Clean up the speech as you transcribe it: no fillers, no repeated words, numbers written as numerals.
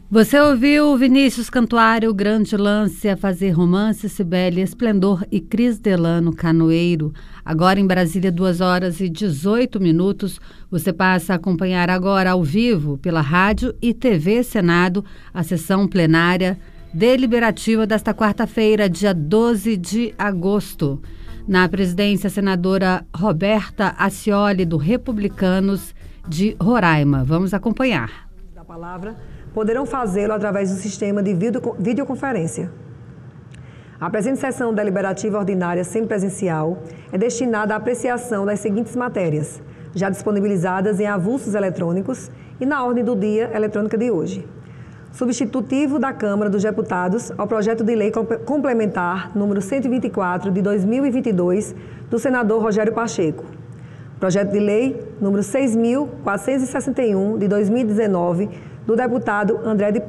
Você ouviu Vinícius Cantuária, O Grande Lance, A Fazer Romance, Cibele Esplendor e Cris Delano, Canoeiro. Agora em Brasília, 2h18. Você passa a acompanhar agora ao vivo pela Rádio e TV Senado a sessão plenária deliberativa desta quarta-feira, dia 12 de agosto. Na presidência, a senadora Roberta Accioli, do Republicanos de Roraima. Vamos acompanhar. Da palavra poderão fazê-lo através do sistema de videoconferência. A presente sessão deliberativa ordinária semipresencial é destinada à apreciação das seguintes matérias, já disponibilizadas em avulsos eletrônicos e na ordem do dia eletrônica de hoje. Substitutivo da Câmara dos Deputados ao projeto de lei complementar número 124 de 2022 do senador Rogério Pacheco. Projeto de lei número 6.461 de 2019 do deputado André de